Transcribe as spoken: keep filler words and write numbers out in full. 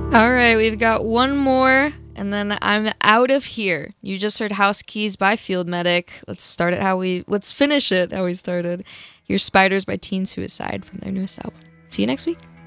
All right, we've got one more, and then I'm out of here. You just heard House Keys by Field Medic. Let's start it how we, let's finish it how we started. Here's Spiders by Teen Suicide from their newest album. See you next week.